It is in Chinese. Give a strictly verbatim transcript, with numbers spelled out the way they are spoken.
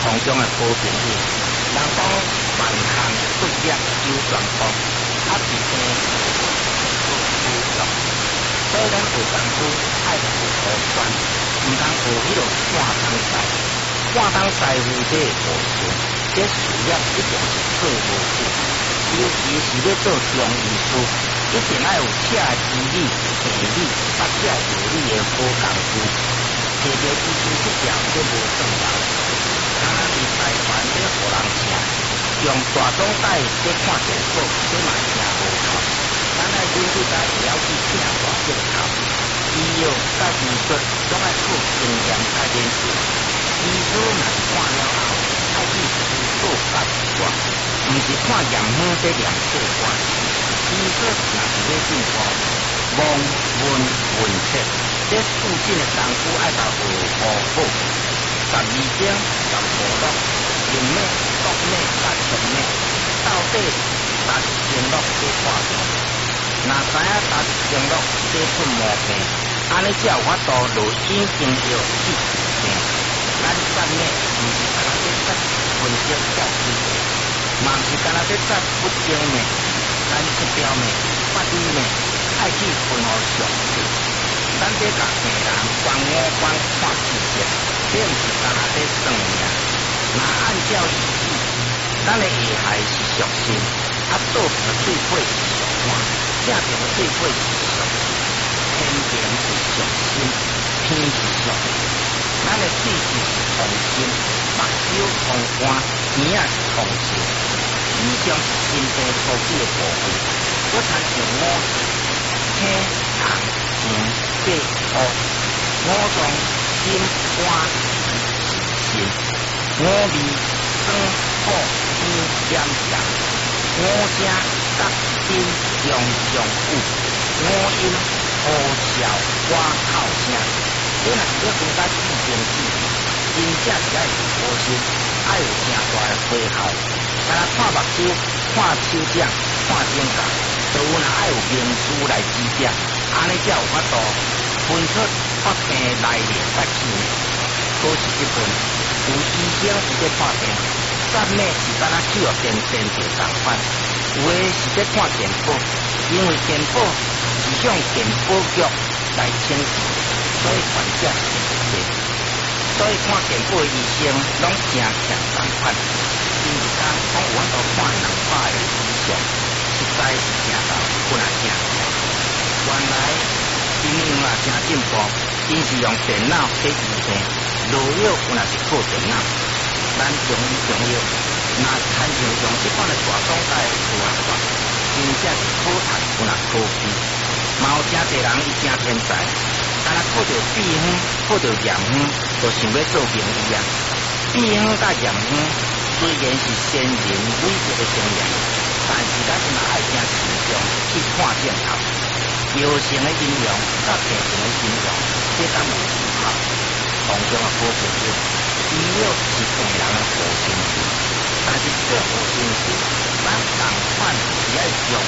中的好朋友。人讲万行不业有全功，啊伫生做有用。所以咱学功夫爱学好专，毋通学迄落半通师。半通师傅这个过程，这事业一定是做无久。尤其是要做中医师，一定要有车医理、病理、八者药理的好功夫。摕到医师执照，这无算老。若是台湾咧，互人请，用大总带咧看电视，这嘛听无透。咱爱根据咱会晓去听大镜头，医药甲医术拢爱靠经验甲练习。医师若是看了后，爱去辅助甲治疗，毋是看验血这验血关。医术若是要进步，望闻问切，这附近的功夫爱甲学好好。十二经、十五路、人脉、国脉、甲全脉，到底达经络这看病。若知影达经络这出毛病，安尼才有法度落引经药去治病。咱诊脉毋是干那咧诊分析照片，嘛毋是干那咧诊不经脉，咱这条脉、八字脉爱去分互详细。咱这甲病人关五关看细节，这毋是干那咧算命。若按照意思，咱的下害是属心，啊倒边的最尾是属肝，正边的最尾是属气，偏边是属心，偏是属地。咱的气质是同心，目睭同肝，耳仔是同心，以上是身体初期的部分。我参像五行：青、红、黄、白、黑。五脏心、肝、脾、肾。五味酸、苦、甜、咸、咸。五声甲、丁、阳、阳、午。五音呼、啸、歌、口声。这若是要分甲四经子，真正是爱有好心，爱有正大的配合。敢若看目睭、看手掌、看指甲，都有若爱有名师来指点，安尼才有法度分出发病来历甲气味。好是一份有医生伫咧看病，诊脉是敢若去互电电视同款，有诶是咧看健保，因为健保是向健保局来请示。所以患者是不对，所以看健保的医生拢真强同款，因一工讲有法度看两百个以上，实在是正到本来正强。原来医院也真进步，因是用电脑给医生，路药有若是靠电脑，咱中医中药，若是参像用这款的大总带的科学法，真正是可读有若可记。嘛有真侪人伊真天才。敢若靠着避风，靠着验风，就想要做名医啊！避风甲验风虽然是先人累积的经验，但是咱嘛爱真慎重去看镜头。药性的应用甲病情的应用，这当有思考。同样的好朋友，医药是病人的护身符，但是这护身符，咱同款是要用